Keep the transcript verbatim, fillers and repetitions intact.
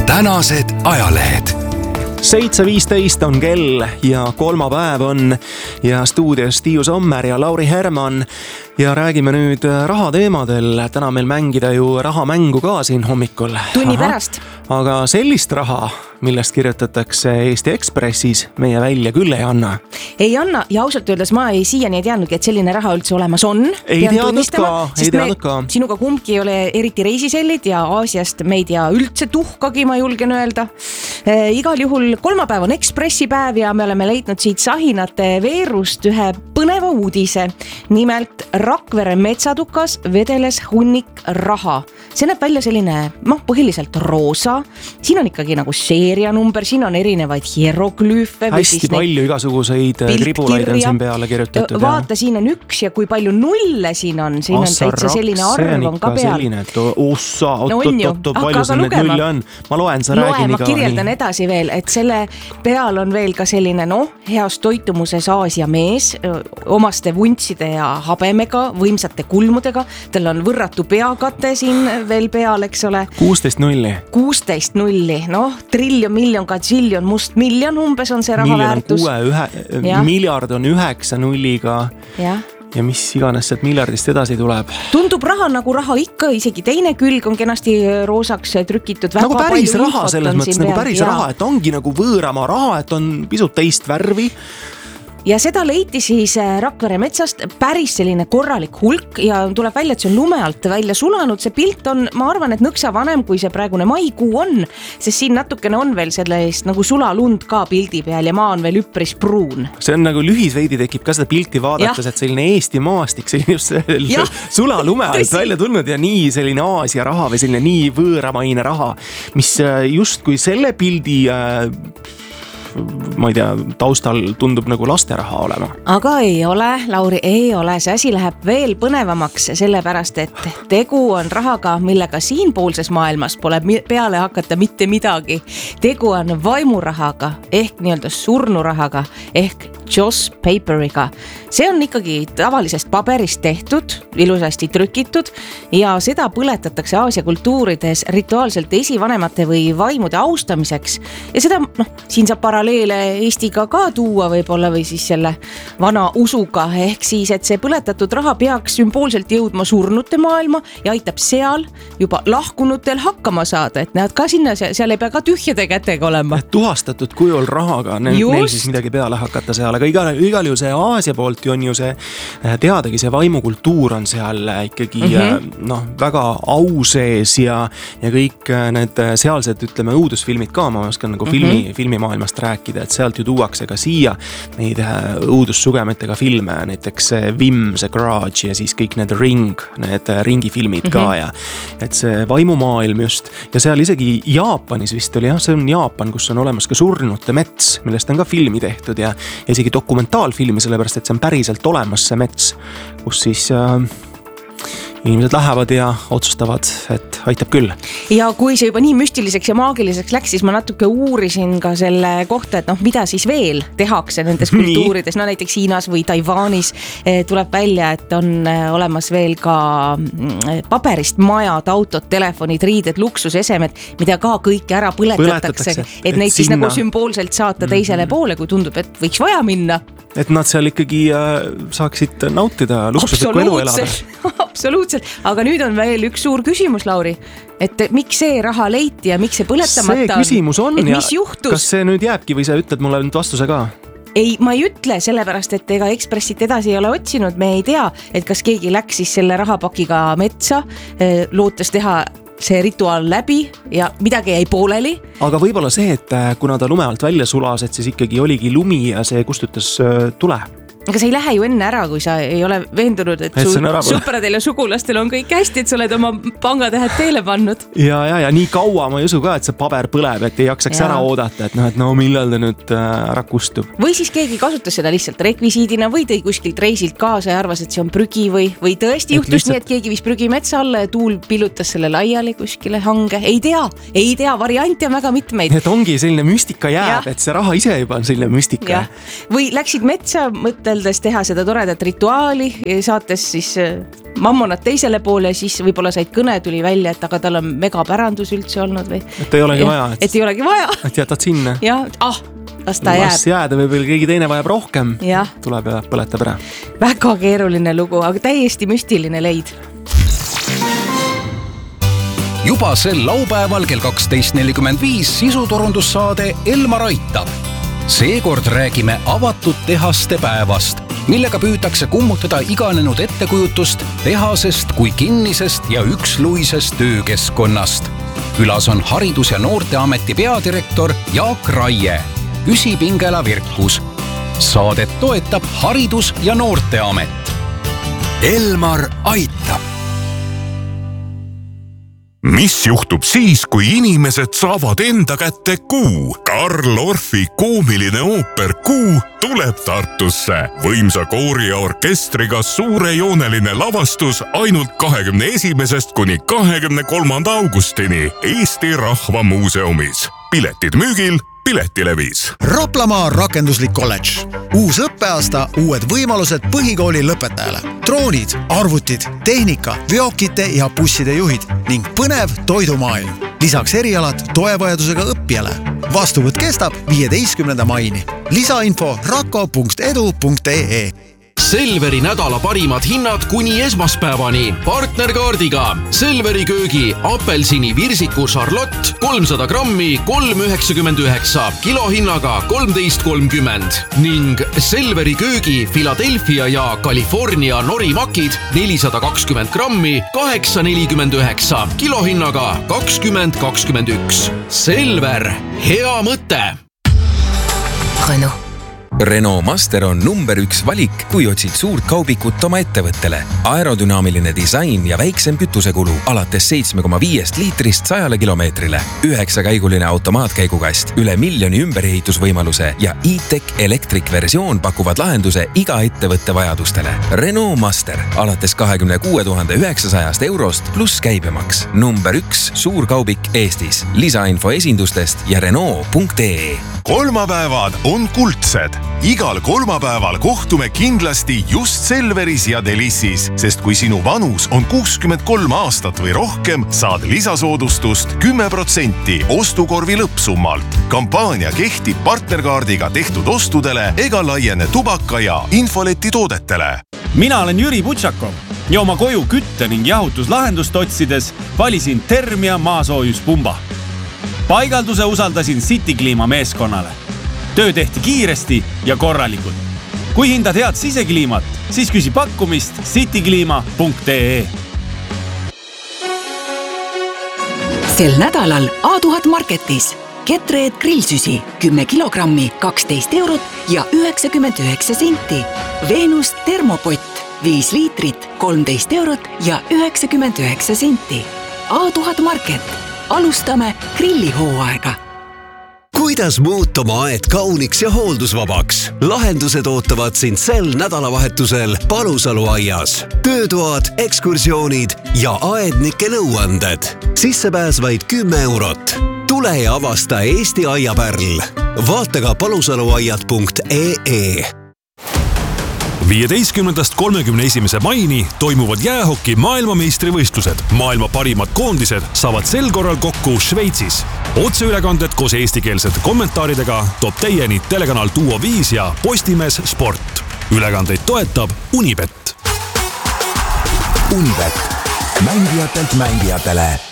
tänased ajalehed. seitse viisteist on kell ja kolmapäev on ja stuudios Tiiu Sommer ja Lauri Herman ja räägime nüüd rahateemadel. Täna meil mängida ju rahamängu ka siin hommikul. Tunni Aha. pärast. Aga sellist raha, millest kirjutatakse Eesti Ekspressis, meie välja küll ei anna. Ei anna ja ausalt öeldes ma ei siiani ei teadnudki, et selline raha üldse olemas on. Ei teadnud ka, ei teadnud ka. Sinuga kumbki ei ole eriti reisisellid ja Aasiast me ei tea üldse tuhkagi, ma julgen öelda. E, igal juhul kolmapäev on Ekspressi päev ja me oleme leidnud siit sahinate veerust ühe põneva uudise. Nimelt Rakvere metsatukas vedeles hunnik raha. See näeb välja selline, noh, põhiliselt roosa. Siin on ikkagi nagu seerianumber, siin on erinevaid hieroglüüfe. Hästi palju igasuguseid tribulaid on siin peale kirjutatud. Vaata, siin on üks ja kui palju nulle siin on. Siin Assa on täitsa selline arv on ka peal. Selline, et ossa, oot-oot-oot, palju see need nulle on. Ma loen, sa Loe, räägin ma iga kirjeldan nii. edasi veel, et selle peal on veel ka selline, noh, heas toitumuses Aasia mees, omaste vuntside ja habemega, võimsate kulmudega. Tal on võrratu peakate siin veel peal, eks ole. kuusteist nulli. kuusteist nulli, noh, triljon, miljon, katsiljon, must miljon umbes on see raha Miljon väärtus. on kuue, ühe, Ja. miljard on üheksa nulliga Ja. ja mis iganes sealt miljardist edasi tuleb. Tundub raha nagu raha ikka, isegi teine külg on kenasti roosaks trükitud. Nagu päris raha selles mõttes, nagu päris raha, et ongi nagu võõrama raha, et on pisut teist värvi. Ja seda leiti siis Rakvere metsast päris selline korralik hulk ja tuleb välja, et see on lume alt välja sulanud. See pilt on, ma arvan, et nõksa vanem, kui see praegune maikuu on, sest siin natukene on veel sellest nagu sulalund ka pildi peal ja maa on veel üpris pruun. See on nagu lühisveidi tekib ka seda pilti vaadates, Ja. et selline Eesti maastik, selline just Ja. sulalume alt Tõsi. välja tulnud ja nii selline Aasia raha või selline nii võõramaine raha, mis just kui selle pildi äh, ma ei tea, taustal tundub nagu lasteraha olema. Aga ei ole, Lauri, ei ole. See asi läheb veel põnevamaks, sellepärast, et tegu on rahaga, millega siinpoolses maailmas pole peale hakata mitte midagi. Tegu on vaimurahaga ehk nii-öelda surnurahaga ehk joss paperiga. See on ikkagi tavalisest paberist tehtud, ilusasti trükitud ja seda põletatakse Aasia kultuurides rituaalselt esivanemate või vaimude austamiseks. Ja seda, noh, siin saab paralleele Eestiga ka tuua võib-olla või siis selle vana usuga, ehk siis, et see põletatud raha peaks sümboolselt jõudma surnute maailma ja aitab seal juba lahkunutel hakkama saada, et nad ka sinna, seal ei pea ka tühjade kätega olema. Tuhastatud kujul rahaga, neil, neil siis midagi peale hakata seal, aga igal, igal ju see Aasia poolt ju on ju see teadagi, see vaimukultuur on seal ikkagi mm -hmm. noh, väga au sees ja, ja kõik need sealsed, ütleme, õudusfilmid ka, ma oskan nagu filmi, mm -hmm. filmimaailmast rääkida, et sealt ju tuuakse ka siia neid õudussugemetega filme, näiteks Vim, see Grudge ja siis kõik need Ring, need ringifilmid mm -hmm. ka ja et see vaimumaailm just ja seal isegi Jaapanis vist oli, jah, see on Jaapan, kus on olemas ka surnute mets, millest on ka filmi tehtud ja, ja isegi dokumentaalfilmi, sellepärast et see on päriselt olemas see mets, kus siis äh, inimesed lähevad ja otsustavad, et aitab küll. Ja kui see juba nii müstiliseks ja maagiliseks läks, siis ma natuke uurisin ka selle kohta, et noh, mida siis veel tehakse nendes kultuurides, no näiteks Hiinas või Taiwanis tuleb välja, et on olemas veel ka paberist majad, autod, telefonid, riided, luksusesemed, mida ka kõike ära põletatakse, et, et neid sinna siis nagu sümboolselt saata teisele mm-hmm. poole, kui tundub, et võiks vaja minna. Et nad seal ikkagi äh, saaksid nautida luksuslikku elu elada. Absoluutselt, aga nüüd on veel üks suur küsimus, Lauri, et miks see raha leiti ja miks see põletamata on? See küsimus on, et ja mis juhtus? Kas see nüüd jääbki või sa ütled mulle nüüd vastuse ka? Ei, ma ei ütle, sellepärast, et ega Ekspressit edasi ei ole otsinud, me ei tea, et kas keegi läks siis selle rahapakiga metsa, lootes teha see rituaal läbi ja midagi jäi pooleli. Aga võib-olla see, et kuna ta lume alt välja sulas, et siis ikkagi oligi lumi ja see kustutas tule. Aga sa ei lähe ju enne ära, kui sa ei ole veendunud, et, et su sõpradel ja sugulastel on kõik hästi, et sa oled oma pangatähed teele pannud. Ja, ja, ja nii kaua ma ei usu ka, et see paber põleb, et ei jaksaks ja. ära oodata, et noh, et no millal ta nüüd ära kustub. Või siis keegi kasutas seda lihtsalt rekvisiidina või tõi kuskilt reisilt kaasa ja arvas, et see on prügi või, või tõesti et juhtus lihtsalt... nii, et keegi viis prügi metsa alla ja tuul pillutas selle laiali kuskile hange. Ei tea, ei tea, variante on väga mitmeid. Et ongi selline müstika jääb, ja. et see raha ise juba on selline müstika. Ja. Või läksid metsa mõttel mõeldes teha seda toredat rituaali, saates siis mammonad teisele poole, siis võib-olla said kõne tuli välja, et aga tal on megapärandus üldse olnud või. Et ei olegi vaja. Et, et ei olegi vaja. Et jätad sinna. Ja, ah, las ta jääb. Las jääda või keegi teine vajab rohkem. Ja. Tuleb ja põletab ära. Väga keeruline lugu, aga täiesti müstiline leid. Juba sel laupäeval kell kaksteist nelikümmend viis sisuturundussaade Elmar aitab. Seekord räägime avatud tehaste päevast, millega püütakse kummutada iganenud ettekujutust tehasest kui kinnisest ja üksluisest töökeskkonnast. Külas on Haridus- ja Noorteameti peadirektor Jaak Raie. Püsipingela Virkus. Saadet toetab Haridus- ja Noorteamet. Elmar aitab. Mis juhtub siis, kui inimesed saavad enda kätte Kuu? Karl Orfi koomiline ooper Kuu tuleb Tartusse. Võimsa koori ja orkestriga suurejooneline lavastus ainult kahekümne esimesest kuni kahekümne kolmanda augustini Eesti Rahva Muuseumis. Piletid müügil Piletilevis. Raplamaa rakenduslik kolledž. Uus õppeaasta, uued võimalused põhikooli lõpetajale. Droonid, arvutid, tehnika, veokite ja busside juhid ning põnev toidumaailm. Lisaks erialad toevajadusega õppijale. Vastuvõtt kestab viieteistkümnenda maini. Lisainfo rako punkt edu punkt ee. Selveri nädala parimad hinnad kuni esmaspäevani partnerkaardiga. Selveri köögi apelsini virsiku Charlotte kolmsada grammi kolm üheksakümmend üheksa kilohinnaga kolmteist kolmkümmend ning Selveri köögi Philadelphia ja California norimakid nelisada kakskümmend grammi kaheksa nelikümmend üheksa kilohinnaga kakskümmend kakskümmend üks. Selver, hea mõte! Renault. Renault Master on number üks valik, kui otsid suurt kaubikut oma ettevõttele. Aerodünaamiline disain ja väiksem kütusekulu alates seitsme koma viiest liitrist sajale kilomeetrile. Üheksakäiguline automaatkäigukast, üle miljoni ümberehitusvõimaluse ja e-tech elektrik versioon pakuvad lahenduse iga ettevõtte vajadustele. Renault Master alates kahekümne kuue tuhande üheksasajast eurost pluss käibemaks. Number üks suurkaubik Eestis. Lisainfo esindustest ja Renault punkt ee. Kolmapäevad on kuldsed. Igal kolmapäeval kohtume kindlasti just Selveris ja Delissis, sest kui sinu vanus on kuuskümmend kolm aastat või rohkem, saad lisasoodustust kümme protsenti ostukorvi lõppsummalt. Kampaania kehtib partnerkaardiga tehtud ostudele ega laiene tubaka ja infoleti toodetele. Mina olen Jüri Butšakov ja oma koju kütte ning jahutuslahendust otsides valisin Termia maasoojuspumba. Paigalduse usaldasin City Clima meeskonnale. Töö tehti kiiresti ja korralikult. Kui hindad head sisekliimat, siis küsi pakkumist cityclima punkt ee. Sel nädalal A tuhat Marketis Ketreed grillsüsi kümme kilogrammi kaksteist eurot ja üheksakümmend üheksa senti. Venus termopott viis liitrit kolmteist eurot ja üheksakümmend üheksa senti. A tuhat Market. Alustame grillihooaega. Kuidas muuta oma aed kauniks ja hooldusvabaks? Lahendused ootavad sind sel nädalavahetusel Palusalu aias. Töötoad, ekskursioonid ja aednike nõuanded. Sissepääs vaid kümme eurot. Tule ja avasta Eesti aiapärl. Vaata ka palusaluaiad punkt ee. viieteistkümnendast kolmekümne esimese maini toimuvad jäähoki maailmameistrivõistlused. Maailma parimad koondised saavad sel korral kokku Šveitsis. Otseülekanded koos eestikeelsete kommentaaridega toob teieni telekanal Duo viis ja Postimees Sport. Ülekandeid toetab Unibet. Unibet. Mängijatelt mängijatele.